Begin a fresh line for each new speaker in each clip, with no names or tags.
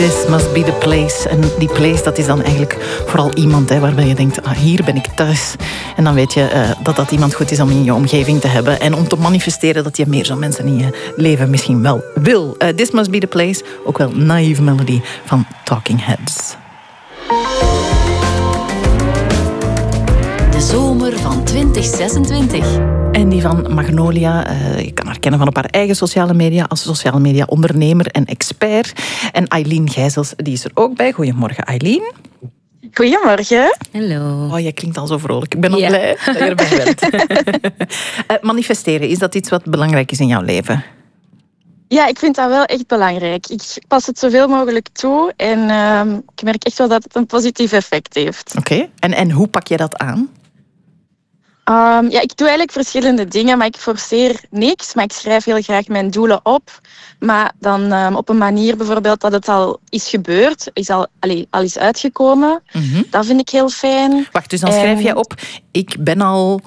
This must be the place. En die place, dat is dan eigenlijk vooral iemand waarbij je denkt, hier ben ik thuis. En dan weet je dat iemand goed is om in je omgeving te hebben. En om te manifesteren dat je meer zo'n mensen in je leven misschien wel wil. This must be the place. Ook wel Naive Melody van Talking Heads.
De zomer van 2026.
En die van Magnolia, je kan haar kennen van op haar eigen sociale media als sociale media ondernemer en expert. En Eileen Gijsels, die is er ook bij. Goedemorgen, Eileen.
Goedemorgen.
Hallo.
Oh, jij klinkt al zo vrolijk. Ik ben al blij dat je erbij bent. Manifesteren, is dat iets wat belangrijk is in jouw leven?
Ja, ik vind dat wel echt belangrijk. Ik pas het zoveel mogelijk toe en ik merk echt wel dat het een positief effect heeft.
Oké. En hoe pak je dat aan?
Ja, ik doe eigenlijk verschillende dingen, maar ik forceer niks. Maar ik schrijf heel graag mijn doelen op. Maar dan op een manier bijvoorbeeld dat het al is gebeurd, al is uitgekomen. Mm-hmm. Dat vind ik heel fijn.
Wacht, dus dan schrijf jij op, ik ben al...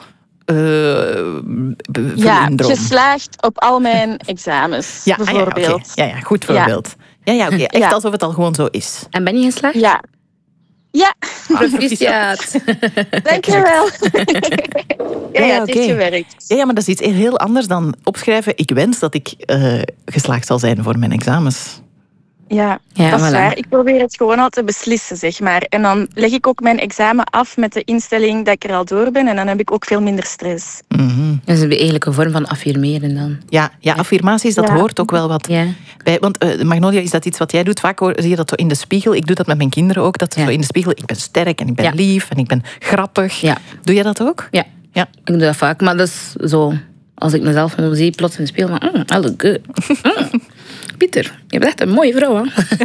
geslaagd op al mijn examens, bijvoorbeeld.
Ja, goed voorbeeld. Ja, oké. Echt alsof het al gewoon zo is.
En ben je geslaagd?
Ja. Ja.
Proficiat.
Dankjewel. Het is gewerkt.
Ja, maar dat is iets heel anders dan opschrijven. Ik wens dat ik geslaagd zal zijn voor mijn examens.
Ja, dat is waar. Ik probeer het gewoon al te beslissen, zeg maar. En dan leg ik ook mijn examen af met de instelling dat ik er al door ben. En dan heb ik ook veel minder stress.
Mm-hmm.
Dat is eigenlijk een vorm van affirmeren dan.
Ja, affirmaties, dat hoort ook wel wat bij. Want Magnolia, is dat iets wat jij doet? Vaak zie je dat zo in de spiegel. Ik doe dat met mijn kinderen ook. Dat zo in de spiegel, ik ben sterk en ik ben lief en ik ben grappig. Ja. Doe jij dat ook?
Ja, ik doe dat vaak. Maar dat is zo... Als ik mezelf zie, plots in de spiegel, I look good. Pieter, je bent echt een mooie vrouw, hè?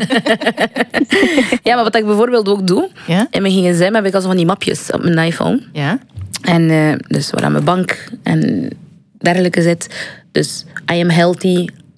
Ja, maar wat ik bijvoorbeeld ook doe, in mijn gsm heb ik al zo van die mapjes op mijn iPhone.
Ja.
En dus waar aan mijn bank en dergelijke zit. Dus I am healthy,